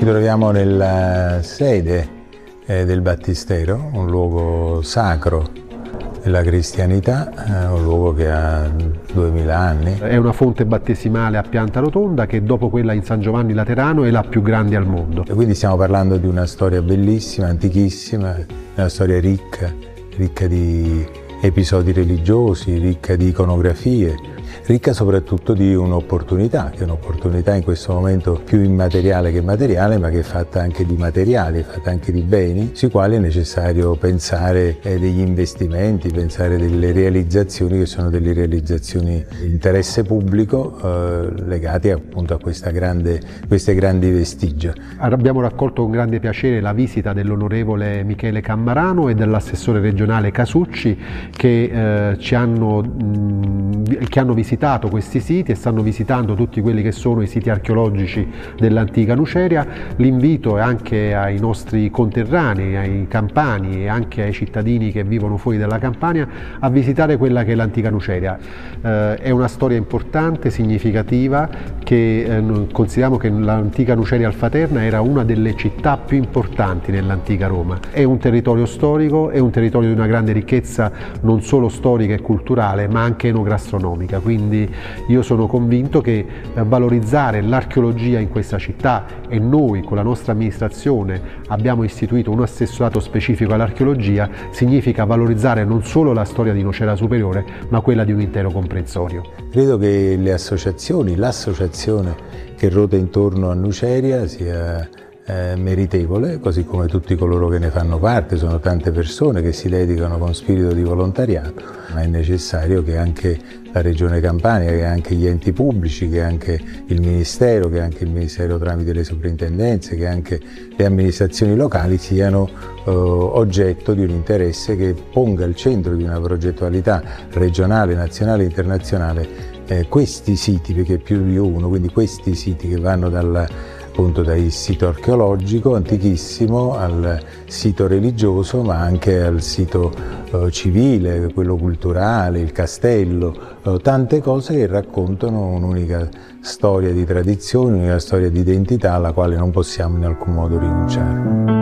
Ci troviamo nella sede del Battistero, un luogo sacro della cristianità, un luogo che ha 2000 anni. È una fonte battesimale a pianta rotonda che dopo quella in San Giovanni Laterano è la più grande al mondo. E quindi stiamo parlando di una storia bellissima, antichissima, una storia ricca di episodi religiosi, ricca di iconografie, ricca soprattutto di un'opportunità, che è un'opportunità in questo momento più immateriale che materiale, ma che è fatta anche di materiali, è fatta anche di beni, sui quali è necessario pensare degli investimenti, pensare delle realizzazioni che sono delle realizzazioni di interesse pubblico legate appunto a queste grandi vestigia. Abbiamo raccolto con grande piacere la visita dell'onorevole Michele Cammarano e dell'assessore regionale Casucci che hanno visitato questi siti e stanno visitando tutti quelli che sono i siti archeologici dell'antica Nuceria. L'invito è anche ai nostri conterranei, ai campani e anche ai cittadini che vivono fuori dalla Campania a visitare quella che è l'antica Nuceria. È una storia importante, significativa, che consideriamo che l'antica Nuceria Alfaterna era una delle città più importanti nell'antica Roma. È un territorio storico, è un territorio di una grande ricchezza non solo storica e culturale ma anche enogastronomica, quindi io sono convinto che valorizzare l'archeologia in questa città, e noi con la nostra amministrazione abbiamo istituito un assessorato specifico all'archeologia, significa valorizzare non solo la storia di Nocera Superiore ma quella di un intero comprensorio. Credo che le associazioni, l'associazione che ruota intorno a Nuceria sia meritevole, così come tutti coloro che ne fanno parte. Sono tante persone che si dedicano con spirito di volontariato, ma è necessario che anche la Regione Campania, che anche gli enti pubblici, che anche il Ministero, che anche il Ministero tramite le soprintendenze, che anche le amministrazioni locali siano oggetto di un interesse che ponga al centro di una progettualità regionale, nazionale e internazionale questi siti, perché più di uno, quindi questi siti che vanno dal sito archeologico antichissimo al sito religioso, ma anche al sito civile, quello culturale, il castello, tante cose che raccontano un'unica storia di tradizione, un'unica storia di identità alla quale non possiamo in alcun modo rinunciare.